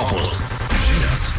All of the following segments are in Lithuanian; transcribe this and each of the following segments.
Europos žinios.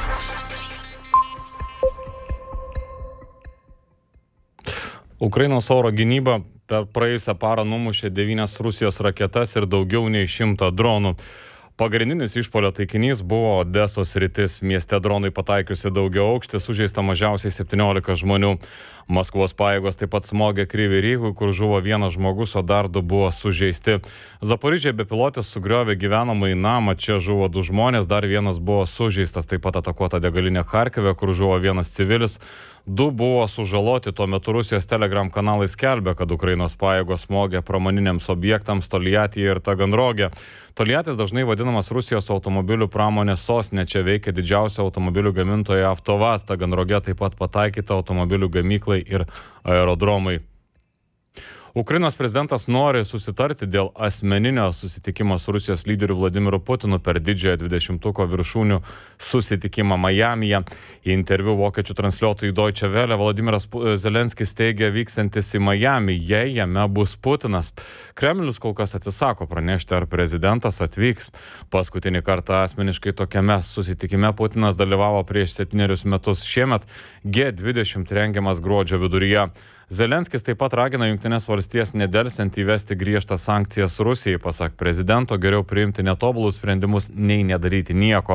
Ukrainos oro gynyba per praėjusią parą numušė 9 Rusijos raketas ir daugiau nei 100 dronų. Pagrindinis išpuolio taikinys buvo Odesos sritis. Mieste dronai pataikiusi daugiaaukštį, sužeista mažiausiai 17 žmonių. Maskvos pajėgos taip pat smogė Kryvyj Rygui, kur žuvo 1 žmogus, o dar 2 buvo sužeisti. Zaporižėje bepilotis sugriovė gyvenamąjį namą, čia žuvo 2 žmonės, dar 1 buvo sužeistas. Taip pat atakuota degalinė Charkive, kur žuvo 1 civilis. 2 buvo sužaloti. Tuo metu Rusijos Telegram kanalai skelbia, kad Ukrainos pajėgos smogė pramoniniams objektams Toliatyje ir Taganroge. Toliatis dažnai vadinamas Rusijos automobilių pramonės sostinė. Čia veikia didžiausia automobilių gamintoja Avtovaz. Taganroge taip pat pataikyta automobilių gamyklai ir aerodromai. Ukrainos prezidentas nori susitarti dėl asmeninio susitikimo su Rusijos lyderiu Vladimiru Putinu per didžiojo 20-ko viršūnių susitikimą Majamyje. Į interviu vokiečių transliuotojui Deutsche Welle Volodymyras Zelenskis teigia vykstantis į Majamį, jei jame bus Putinas. Kremlius kol kas atsisako pranešti, ar prezidentas atvyks. Paskutinį kartą asmeniškai tokiame susitikime Putinas dalyvavo prieš 7 metus. Šiemet G20 rengiamas gruodžio viduryje. Zelenskis taip pat ragina Jungtines valstijas nedelsiant įvesti griežtas sankcijas Rusijai. Pasak prezidento, geriau priimti netobulus sprendimus, nei nedaryti nieko.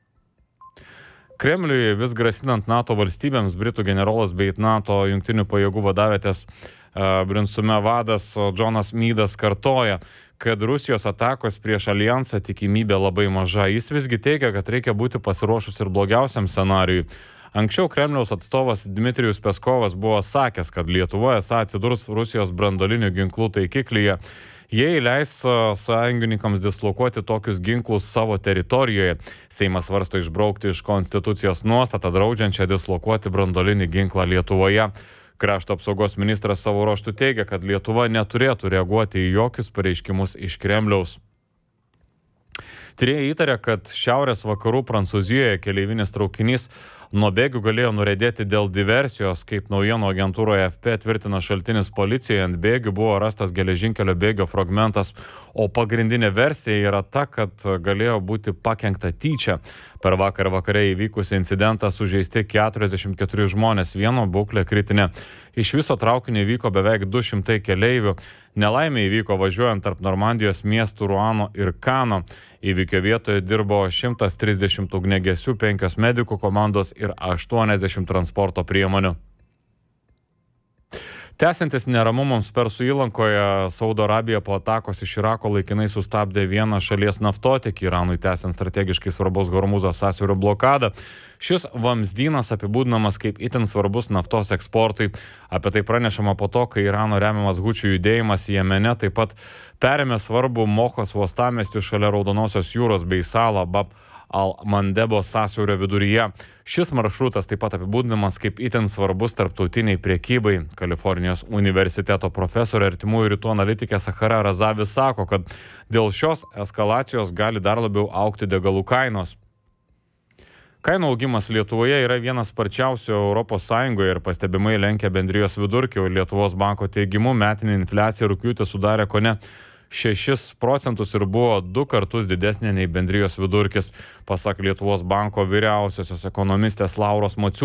Kremliui vis grasinant NATO valstybėms, Britų generolas bei NATO jungtinių pajėgų vadavietės Brinsume vadas Džonas Mydas kartoja, kad Rusijos atakos prieš alijansą tikimybė labai maža. Jis visgi teigia, kad reikia būti pasiruošus ir blogiausiam scenarijui. Anksčiau Kremliaus atstovas Dmitrijus Peskovas buvo sakęs, kad Lietuva esą atsidurs Rusijos branduolinių ginklų taikiklyje, jei leis sąjungininkams dislokuoti tokius ginklus savo teritorijoje. Seimas svarsto išbraukti iš konstitucijos nuostatą draudžiančią dislokuoti branduolinį ginklą Lietuvoje. Krašto apsaugos ministras savo ruožtu teigia, kad Lietuva neturėtų reaguoti į jokius pareiškimus iš Kremliaus. Tyrėjai įtarė, kad šiaurės vakarų Prancūzijoje keleivinis traukinys nuo bėgių galėjo nuriedėti dėl diversijos, kaip naujienų agentūroje AFP tvirtina šaltinis policijoje. Ant bėgių buvo rastas geležinkelio bėgio fragmentas, o pagrindinė versija yra ta, kad galėjo būti pakenkta tyčia. Per vakare įvykusį incidentą sužeisti 44 žmonės, vieno būklė kritinė. Iš viso traukinio įvyko beveik 200 keleivių. Nelaimė įvyko važiuojant tarp Normandijos miestų Ruano ir Kano. Įvykio vietoje dirbo 130 ugniagesių, 5 medikų komandos ir 80 transporto priemonių. Tęsiantis neramumams Persų įlankoje, Saudo Arabija po atakos iš Irako laikinai sustabdė vieną šalies naftotiekį Iranui, tęsiant strategiškai svarbos Hormuzo sąsiaurio blokadą. Šis vamzdynas apibūdinamas kaip itin svarbus naftos eksportui. Apie tai pranešama po to, kai Irano remiamas hučių judėjimas Jemene taip pat perėmė svarbų Mochos uostamiestį šalia Raudonosios jūros bei salą Bab Al-Mandebo sąsiaurio viduryje. Šis maršrutas taip pat apibūdinamas kaip itin svarbus tarptautiniai priekybai. Kalifornijos universiteto profesorė artimųjų rytų analitikė Sahara Razavi sako, kad dėl šios eskalacijos gali dar labiau augti degalų kainos. Kainų augimas Lietuvoje yra vienas sparčiausių Europos Sąjungoje ir pastebimai lenkia bendrijos vidurkį. Lietuvos banko teigimu metinė infliacija rugpjūtį sudarė kone 6% ir buvo 2 kartus didesnė nei bendrijos vidurkis. Pasak Lietuvos banko vyriausiosios ekonomistės Lauros Mociūtės,